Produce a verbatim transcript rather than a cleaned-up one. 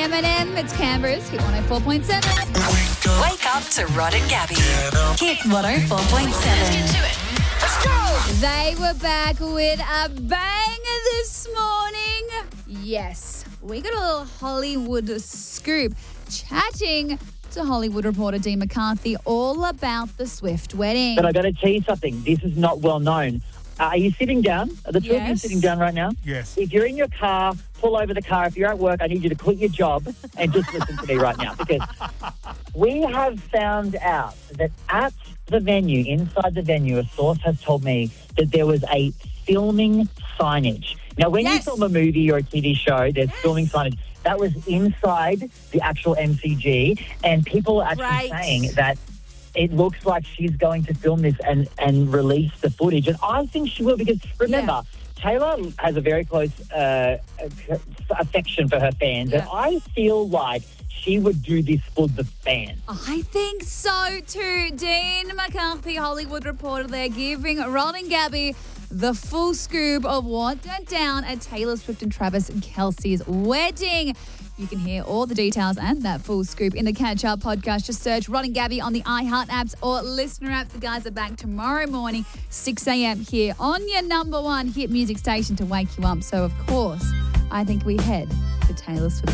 Eminem. It's Canberra's Hit one oh four point seven. Wake up to Rod and Gabby. Hit one oh four point seven. Let's get to it. Let's go. They were back with a bang this morning. Yes, we got a little Hollywood scoop chatting to Hollywood reporter Dean McCarthy all about the Swift wedding. But I got to tell you something. This is not well known. Uh, are you sitting down? Are the two of you Yes. sitting down right now? Yes. If you're in your car, pull over the car. If you're at work, I need you to quit your job and just listen to me right now, because we have found out that at the venue, inside the venue, a source has told me that there was a filming signage. Now, when Yes. you film a movie or a T V show, there's filming signage. That was inside the actual M C G, and people are actually Right. saying that it looks like she's going to film this and, and release the footage. And I think she will, because remember, Taylor has a very close uh, affection for her fans. Yeah. And I feel like she would do this for the fans. I think so too. Dean McCarthy, Hollywood reporter there, giving Rod and Gabby the full scoop of what went down at Taylor Swift and Travis Kelce's wedding. You can hear all the details and that full scoop in the Catch Up podcast. Just search Rod and Gabby on the iHeart apps or listener app. The guys are back tomorrow morning, six a.m. here on your number one hit music station to wake you up. So, of course, I think we head to Taylor Swift.